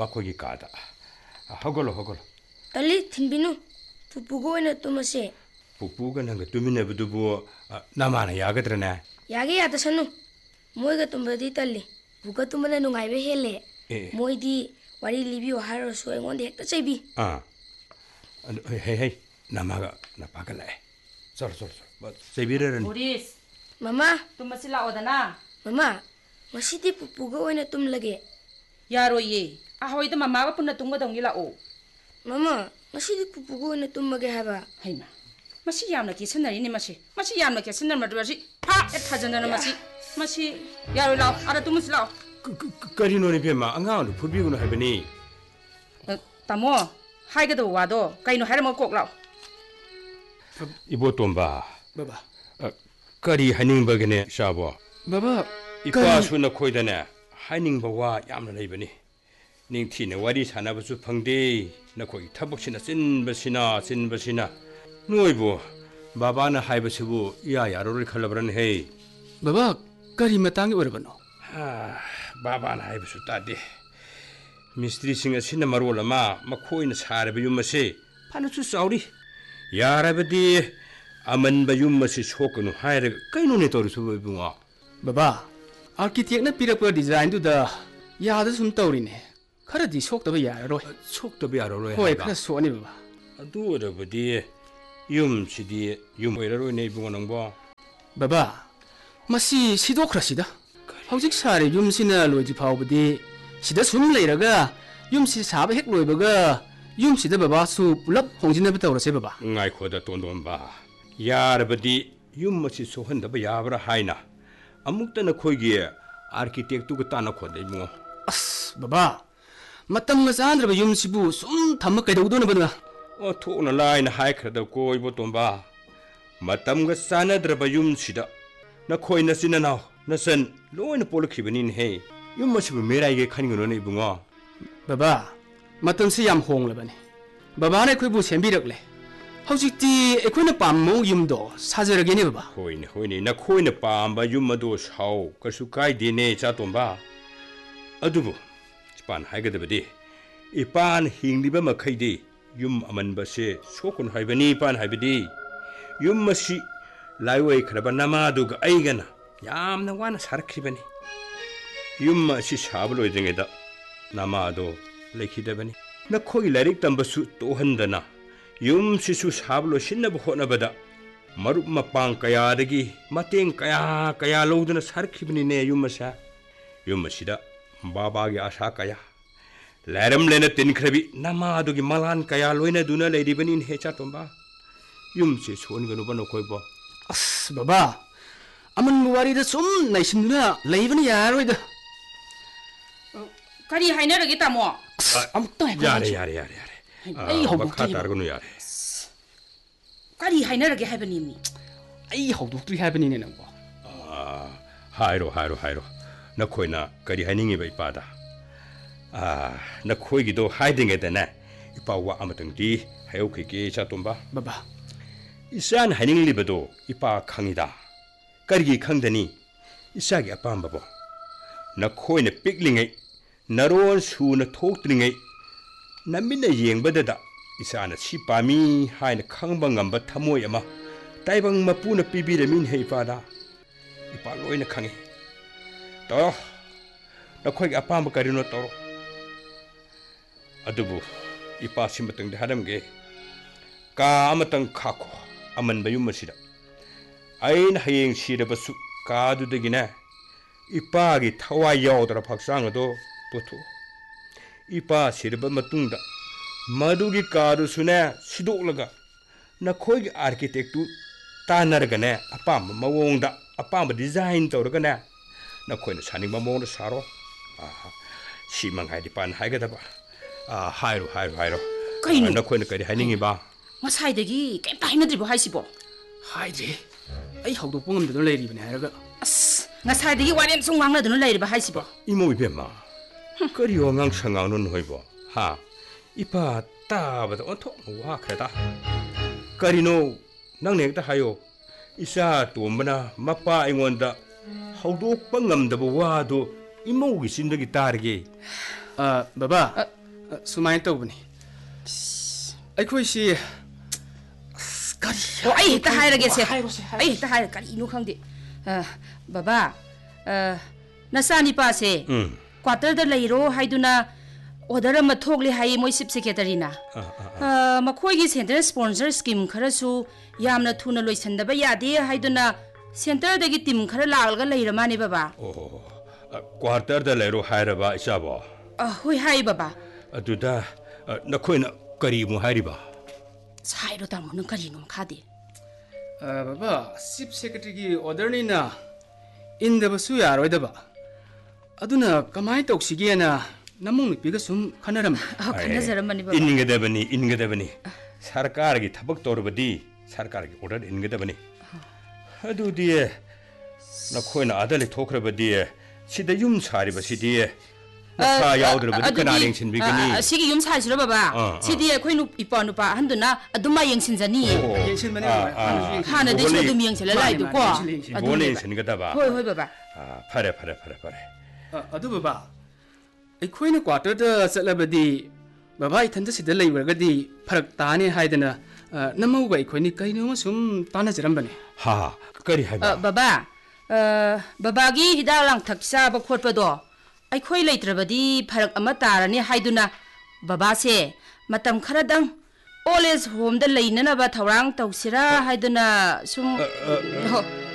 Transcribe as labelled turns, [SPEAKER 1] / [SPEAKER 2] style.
[SPEAKER 1] ꯑꯩꯈꯣꯏꯒꯤ ꯀꯥꯗ ꯍꯧꯒꯠꯂꯣ ꯍꯧꯒꯠꯂꯣ
[SPEAKER 2] ꯇꯜꯂꯤ ꯊꯤꯟꯕꯤꯅꯨ ꯄꯨꯄꯨꯒ ꯑꯣꯏꯅ ꯇꯨꯝꯃꯁꯦ
[SPEAKER 1] ꯄꯨꯄꯨꯒ ꯅꯪꯒ ꯇꯨꯃꯤꯟꯅꯕꯗꯨꯕꯨ ꯅꯃꯥꯅ ꯌꯥꯒꯗ꯭ꯔꯅꯦ
[SPEAKER 2] ꯌꯥꯒꯦ ꯌꯥꯗꯁꯅꯨ ꯃꯣꯏꯒ ꯇꯨꯝꯕꯗꯤ ꯇꯜꯂꯤ ꯄꯨꯄꯨꯒ ꯇꯨꯝꯕꯅ ꯅꯨꯡꯉꯥꯏꯕ ꯍꯦꯜꯂꯦ ꯃꯣꯏꯗꯤ ꯋꯥꯔꯤ ꯂꯤꯕꯤꯌꯣ ꯍꯥꯏꯔꯁꯨ ꯑꯩꯉꯣꯟꯗ ꯍꯦꯛꯇ ꯆꯩꯕꯤ
[SPEAKER 1] ꯍꯦ ꯍꯦ ꯅꯃꯥꯒ ꯅꯄꯥꯒ ꯂꯥꯛꯑꯦ ꯆꯠꯂꯣ ꯆꯠꯂꯣ ꯆꯠꯂꯣ ꯆꯩꯕꯤꯔꯔꯅꯤ
[SPEAKER 3] ꯕꯣꯔꯤꯁ
[SPEAKER 2] ꯃꯃꯥ
[SPEAKER 3] ꯇꯨꯝꯃꯁꯤ ꯂꯥꯛꯑꯣꯗꯅ
[SPEAKER 2] ꯃꯃꯥ ꯉꯁꯤꯗꯤ ꯄꯨꯄꯨꯒ ꯑꯣꯏꯅ ꯇꯨꯝꯂꯒꯦ
[SPEAKER 3] ꯌꯥꯔꯣꯏꯌꯦ ꯑꯍꯣꯏꯗ ꯃꯃꯥꯒ ꯄꯨꯟꯅ ꯇꯨꯝꯒꯗꯧꯅꯤ ꯂꯥꯛꯑꯣ
[SPEAKER 2] ꯃꯃꯥ ꯉꯁꯤꯗꯤ ꯄꯨꯄꯨꯒ ꯑꯣꯏꯅ ꯇꯨꯝꯃꯒꯦ ꯍꯥꯏꯕ
[SPEAKER 3] ꯍꯩꯃꯥ ꯃꯁꯤ ꯌꯥꯝꯅ ꯀꯦꯁꯟꯅꯔꯤꯅꯦ ꯃꯁꯤ ꯌꯥꯝꯅ ꯀꯦꯁꯟꯅꯔꯃꯗꯨ ꯃꯁꯤ ꯐꯥꯛ ꯍꯦꯛ ꯊꯥꯖꯟꯗꯅ ꯃꯁꯤ ꯌꯥꯔꯣꯏ ꯂꯥꯛꯑꯣ ꯑꯥꯗ ꯇꯨꯝꯃꯁꯤ ꯂꯥꯛꯑꯣ
[SPEAKER 1] ꯀꯔꯤꯅꯣꯅꯦ ꯏꯕꯦꯝꯃ ꯑꯉꯥꯡꯗꯨ ꯐꯨꯕꯤꯒꯅꯨ ꯍꯥꯏꯕꯅꯤ
[SPEAKER 3] ꯇꯥꯃꯣ ꯍꯥꯏꯒꯗꯕ ꯋꯥꯗꯣ ꯀꯩꯅꯣ ꯍꯥꯏꯔꯝꯃꯒ ꯀꯣꯛ ꯂꯥꯛꯑꯣ
[SPEAKER 1] 이보tom바
[SPEAKER 4] 바바
[SPEAKER 1] 거리 하닝버게네 샤보
[SPEAKER 4] 바바
[SPEAKER 1] 이빠수나 코이다네 하닝버와 얌나 레이버니 닝티네 와리 사나버수 펑데 나코이 타복시나 찐버시나 노이보 바바나 하이버스부 야야로를 칼라브란 헤이
[SPEAKER 4] 바바 거리 마땅히 오르바노
[SPEAKER 1] 바바나 하이버수 따디 미스트리싱아 시나 마로라마 마코이나 사르베 유마시 파누수 싸우리 야라버디 아만바 윰마시 소크노 하이르 까이노네 토르수 부ың아
[SPEAKER 4] 바바 아키텍나 피라퍼 디자인두다 야다 숨 떠오리네 카라디 속더바 야로이
[SPEAKER 1] 속더바 야로이
[SPEAKER 4] 호이 카라 소니 바바
[SPEAKER 1] 아두어버디 윰시디 윰오이라로이 네부응아 낭보
[SPEAKER 4] 바바 마시 시도크라시다 hꯧ직 사레 윰시나 로이지 파오버디 시다 숨 레이라가 윰시 사바 핵 로이버가 윰시다 바바수 불랍 홍진나부 떠오르세 바바
[SPEAKER 1] ngaikoda tondomba yarabadi yummachi sohandaba yabra haina amuktana khoigi architect tu tana khode mo
[SPEAKER 4] as baba matam nga sandraba yumsibu sum thamma kaidawdona bana
[SPEAKER 1] o thona laina haikhada koibo tomba matam nga sanadraba yumsida na khoina sinana nasan loina polkhibani he yummachi merai khaningono ne bunga
[SPEAKER 4] baba matamsi yam honglabani babane khoibu sembirakle hojikti ekhoina pammo yumdo sajaragene baba
[SPEAKER 1] hoine na khoina pamba yumado sau kasu kai dine cha tomba adubu span haigadabadi ipan hingliba makhaidi yum amanba se sokun haibani pan haibidi yum masi laiwai khraba namadu ga aigana yamna wana sarkhibani yum masi sablo jengeda namado lekhidabani na khoi larik tambasu tohandana yum sisu sablo sinnaba honabada marup mapang kayadagi mateng kaya loduna sarkhibani ne yum masida baba gi asha kaya laram lena tinkhrabi namadu gi malan kaya loina duna leiribani he chatomba yum se songanu bano koibo
[SPEAKER 4] as baba aman wari da sum naisinduna leibani yaroida
[SPEAKER 3] kari hainarage tamo
[SPEAKER 4] amta
[SPEAKER 1] yare
[SPEAKER 4] ai hawdu
[SPEAKER 1] khatargunu yare
[SPEAKER 3] kari hainarage haibani mi
[SPEAKER 4] ai hawdu tu haibani ne nangbo
[SPEAKER 1] hairo na khoina kari hainingi bai pada na khoigi do haidinge dana ipa wa amatang di hayo khike cha tomba
[SPEAKER 4] baba
[SPEAKER 1] isan haining libado ipa khangida kari khangdani isagi apamba bo na khoina piklingai naron suna thoktringai namina yengbadada isana si pami haina khangba ngamba thamoi ama taibang mapuna pibiramin hei pada ipa loina khangi to na khoi apamba karino to adubu ipa simatang haramge ka amatang khakho aman bayum masida ain hayeng sirabasu ka dudagina ipa gi thawai yawdra phaksang ado potho ipa sirba matungda madugi karu sune sidolaga na khoi gi architect tu tanargane apam mawongda apam design tawragane na khoi na saning mawongda saro si mangai dipan haigadaba hairo
[SPEAKER 3] kaino
[SPEAKER 1] na khoi na kari hainingi ba
[SPEAKER 3] masaidagi kemta hainadribo haisibo
[SPEAKER 4] haidri ai hawdu pungam leiribane haraga
[SPEAKER 3] as ngasaidagi warem sung wangnaduna leiriba haisibo
[SPEAKER 1] imo ibema kari ongang sangang non hoibo ha ipa tabada onthok wa khada karino nang nekta hayo isa tumbana mapa ingonda hawdok pangamdaba wado imo gi sindagi targe
[SPEAKER 4] ꯕꯕꯥ ꯁꯨꯃꯥꯏꯅ ꯇꯧꯕꯅꯤ ꯑꯩꯈꯣꯏꯁꯤ ꯀꯔꯤ
[SPEAKER 3] ꯑꯣ ꯑꯩ ꯍꯦꯛꯇ ꯍꯥꯏꯔꯒꯦꯁꯦ ꯑꯩ ꯍꯦꯛꯇ ꯍꯥꯏꯔ ꯀꯔꯤꯅꯣ ꯈꯪꯗꯦ ꯕꯕꯥ ꯅꯆꯥꯅꯤꯄꯥꯁꯦ ꯀ꯭ꯋꯥꯇꯔꯗ ꯂꯩꯔꯣ ꯍꯥꯏꯗꯨꯅ ꯑꯣꯔꯗꯔ ꯑꯃ ꯊꯣꯛꯂꯦ ꯍꯥꯏꯌꯦ ꯃꯣꯏ ꯆꯤꯞ ꯁꯦꯀ꯭ꯔꯦꯇꯔꯤꯅ ꯃꯈꯣꯏꯒꯤ ꯁꯦꯟꯇ꯭ꯔꯦꯜ ꯁ꯭ꯄꯣꯟꯁꯔ ꯁ꯭ꯀꯤꯝ ꯈꯔꯁꯨ ꯌꯥꯝꯅ ꯊꯨꯅ ꯂꯣꯏꯁꯤꯟꯗꯕ ꯌꯥꯗꯦ ꯍꯥꯏꯗꯨꯅ ꯁꯦꯟꯇꯔꯗꯒꯤ ꯇꯤꯝ ꯈꯔ ꯂꯥꯛꯂꯒ ꯂꯩꯔ ꯃꯥꯅꯦ ꯕꯕꯥ
[SPEAKER 1] ꯑꯣ ꯀ꯭ꯋꯥꯇꯔꯗ ꯂꯩꯔꯣ ꯍꯥꯏꯔꯕ ꯏꯆꯥꯕꯣ
[SPEAKER 3] ꯍꯣꯏ ꯍꯥꯏ ꯕꯕꯥ
[SPEAKER 1] ꯑꯗꯨꯗ ꯅꯈꯣꯏꯅ ꯀꯔꯤꯃꯨꯛ ꯍꯥꯏꯔꯤꯕ
[SPEAKER 3] ꯁꯥꯏꯔꯣ ꯇꯥꯃꯣ ꯅꯪ ꯀꯔꯤꯅꯣ ꯃꯈꯥꯗꯤ
[SPEAKER 4] ꯕꯕꯥ ꯆꯤꯞ ꯁꯦꯀ꯭ꯔꯦꯇꯔꯤꯒꯤ ꯑꯣꯔꯗꯔꯅꯤꯅ ꯏꯟꯗꯕꯁꯨ ꯌꯥꯔꯣꯏꯗꯕ ꯑꯗꯨꯅ ꯀꯃꯥꯏꯅ ꯇꯧꯁꯤꯒꯦꯅ ꯅꯃꯧ ꯅꯨꯄꯤꯒ ꯁꯨꯝ ꯈꯟꯅꯔꯝꯃꯤ
[SPEAKER 3] ꯈꯟꯅꯖꯔꯝꯕꯅꯤ ꯕꯕꯥ
[SPEAKER 1] ꯏꯟꯒꯗꯕꯅꯤ ꯁꯔꯀꯥꯔꯒꯤ ꯊꯕꯛ ꯇꯧꯔꯕꯗꯤ ꯁꯔꯀꯥꯔꯒꯤ ꯑꯣꯔꯗꯔ ꯏꯟꯒꯗꯕꯅꯤ ꯑꯗꯨꯗꯤ ꯅꯈꯣꯏꯅ ꯑꯥꯗ ꯂꯩꯊꯣꯛꯈ꯭ꯔꯕꯗꯤ ꯁꯤꯗ ꯌꯨꯝ ꯁꯥꯔꯤꯕꯁꯤꯗꯤ ꯅꯁꯥ ꯌꯥꯎꯗ꯭ꯔꯕꯗꯤ ꯀꯅꯥ ꯌꯦꯡꯁꯤꯟꯕꯤꯒꯅꯤ
[SPEAKER 3] ꯁꯤꯒꯤ ꯌꯨꯝ ꯁꯥꯏꯁꯤꯔꯣ ꯕꯕꯥ ꯁꯤꯗꯤ ꯑꯩꯈꯣꯏ ꯅꯨꯄꯥ ꯑꯍꯟꯗꯨꯅ ꯑꯗꯨꯝ ꯃꯥ ꯌꯦꯡꯁꯤꯟꯖꯅꯤꯌꯦ
[SPEAKER 4] ꯌꯦꯡꯁꯤꯟꯕꯅꯤ
[SPEAKER 3] ꯍꯥꯟꯅꯗꯩꯁꯨ ꯑꯗꯨꯝ ꯌꯦꯡꯁꯤꯜꯂ ꯂꯥꯛꯏꯗꯨꯀꯣ
[SPEAKER 1] ꯏꯕꯣꯅ ꯌꯦꯡꯁꯤꯟꯒꯗꯕ
[SPEAKER 3] ꯍꯣꯏ ꯕꯕꯥ
[SPEAKER 1] ꯐꯔꯦ
[SPEAKER 4] ꯑꯗꯨ ꯕꯕꯥ ꯑꯩꯈꯣꯏꯅ ꯀ꯭ꯋꯥꯇꯔꯗ ꯆꯠꯂꯕꯗꯤ ꯕꯕꯥ ꯏꯊꯟꯇ ꯁꯤꯗ ꯂꯩꯕꯔꯒꯗꯤ ꯐꯔꯛ ꯇꯥꯅꯤ ꯍꯥꯏꯗꯅ ꯅꯃꯧꯒ ꯑꯩꯈꯣꯏꯅꯤ ꯀꯩꯅꯣꯃ ꯁꯨꯝ ꯇꯥꯟꯅꯖꯔꯝꯕꯅꯤ
[SPEAKER 1] ꯀꯔꯤ ꯍꯥꯏꯕ
[SPEAKER 3] ꯕꯕꯥ ꯕꯕꯥꯒꯤ ꯍꯤꯗꯥꯛ ꯂꯥꯡꯊꯛ ꯆꯥꯕ ꯈꯣꯠꯄꯗꯣ ꯑꯩꯈꯣꯏ ꯂꯩꯇ꯭ꯔꯕꯗꯤ ꯐꯔꯛ ꯑꯃ ꯇꯥꯔꯅꯤ ꯍꯥꯏꯗꯨꯅ ꯕꯕꯥꯁꯦ ꯃꯇꯝ ꯈꯔꯗꯪ ꯑꯣꯜ ꯑꯦꯖ ꯍꯣꯝꯗ ꯂꯩꯅꯅꯕ ꯊꯧꯔꯥꯡ ꯇꯧꯁꯤꯔꯥ ꯍꯥꯏꯗꯨꯅ ꯁꯨꯝ